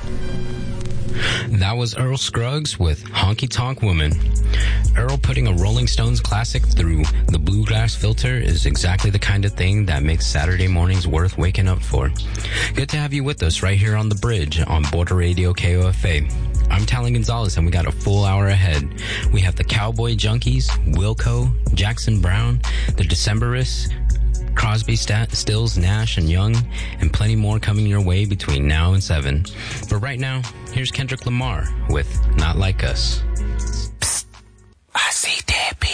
That was Earl Scruggs with Honky Tonk Woman. Earl putting a Rolling Stones classic through the bluegrass filter is exactly the kind of thing that makes Saturday mornings worth waking up for. Good to have you with us right here on The Bridge on Border Radio KOFA. I'm Talon Gonzalez, and we got a full hour ahead. We have the Cowboy Junkies, Wilco, Jackson Brown, the Decemberists, Crosby, Stills, Nash, and Young, and plenty more coming your way between now and 7. But right now, here's Kendrick Lamar with Not Like Us. Psst, I see